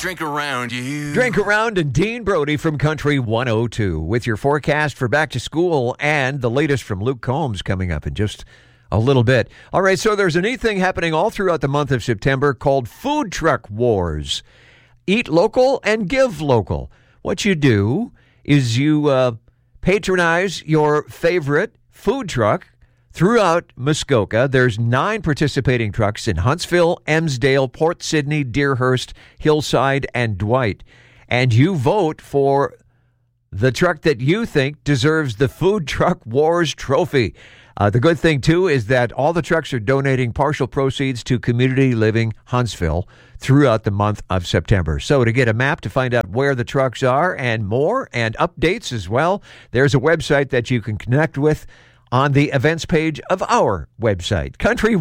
drink around, you. Drink Around and Dean Brody from Country 102 with your forecast for back to school and the latest from Luke Combs coming up in just a little bit. All right, so there's a neat thing happening all throughout the month of September called Food Truck Wars. Eat local and give local. What you do is you patronize your favorite food truck throughout Muskoka. There's 9 participating trucks in Huntsville, Emsdale, Port Sydney, Deerhurst, Hillside, and Dwight. And you vote for the truck that you think deserves the Food Truck Wars trophy. The good thing, too, is that all the trucks are donating partial proceeds to Community Living Huntsville throughout the month of September. So to get a map to find out where the trucks are and more, and updates as well, there's a website that you can connect with on the events page of our website,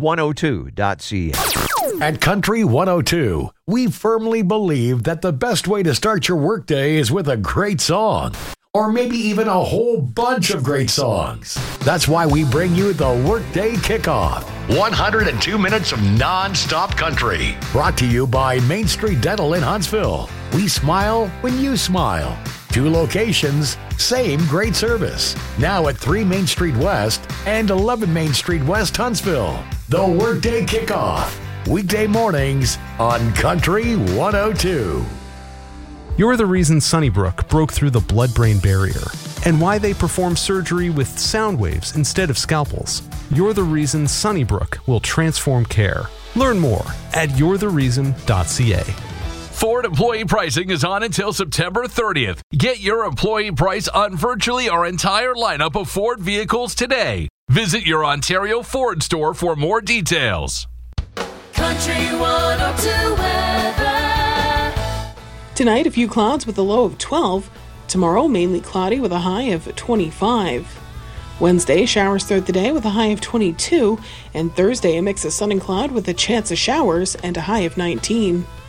country102.ca. At Country 102, we firmly believe that the best way to start your workday is with a great song, or maybe even a whole bunch of great songs. That's why we bring you the Workday Kickoff, 102 minutes of non-stop country. Brought to you by Main Street Dental in Huntsville. We smile when you smile. 2 locations, same great service. Now at 3 Main Street West and 11 Main Street West, Huntsville. The Workday Kickoff, weekday mornings on Country 102. You're the reason Sunnybrook broke through the blood-brain barrier, and why they perform surgery with sound waves instead of scalpels. You're the reason Sunnybrook will transform care. Learn more at you'rethereason.ca. Ford employee pricing is on until September 30th. Get your employee price on virtually our entire lineup of Ford vehicles today. Visit your Ontario Ford store for more details. Country 102 weather. Tonight, a few clouds with a low of 12. Tomorrow, mainly cloudy with a high of 25. Wednesday, showers throughout the day with a high of 22. And Thursday, a mix of sun and cloud with a chance of showers and a high of 19.